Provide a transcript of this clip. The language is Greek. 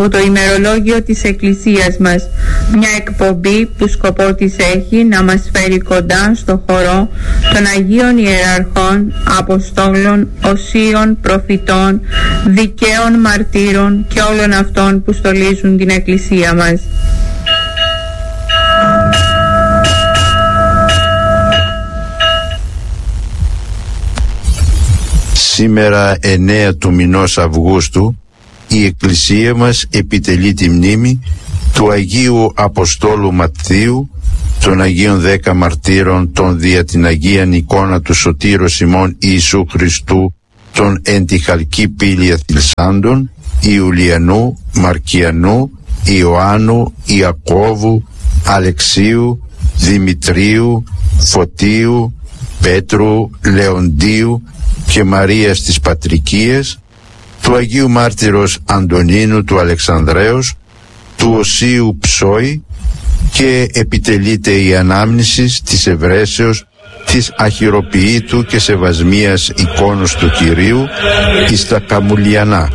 από το ημερολόγιο της Εκκλησίας μας, μια εκπομπή που σκοπό της έχει να μας φέρει κοντά στο χορό των Αγίων Ιεραρχών, Αποστόλων, Οσίων, Προφητών, Δικαίων Μαρτύρων και όλων αυτών που στολίζουν την Εκκλησία μας. Σήμερα 9 του μηνός Αυγούστου η Εκκλησία μας επιτελεί τη μνήμη του Αγίου Αποστόλου Ματθίου, των Αγίων 10 Μαρτύρων, των δια την Αγίαν εικόνα του Σωτήρου ημών Ιησού Χριστού, των εν τη χαλκή πύλη αθλισάντων, Ιουλιανού, Μαρκιανού, Ιωάννου, Ιακώβου, Αλεξίου, Δημητρίου, Φωτίου, Πέτρου, Λεοντίου και Μαρίας της Πατρικίας, του Αγίου Μάρτυρος Αντωνίνου του Αλεξανδρέως, του Οσίου Ψόη, και επιτελείται η ανάμνηση της ευρέσεως της αχυροποιήτου και σεβασμίας εικόνος του Κυρίου εις τα Καμουλιανά.